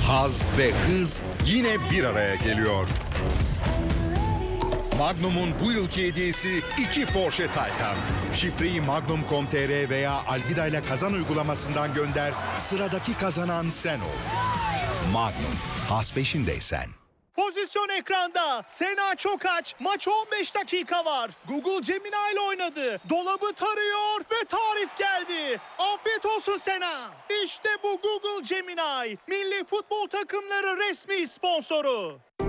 haz ve hız yine bir araya geliyor. Magnum'un bu yılki hediyesi 2 Porsche Taycan. Şifreyi magnum.com.tr veya Alvida ile kazan uygulamasından gönder. Sıradaki kazanan sen ol. Magnum, haz peşindeysen. Pozisyon ekranda. Sena çok aç. Maç 15 dakika var. Google Gemini ile oynadı. Dolabı tarıyor ve tarif geldi. Afiyet olsun Sena. İşte bu Google Gemini. Milli futbol takımları resmi sponsoru.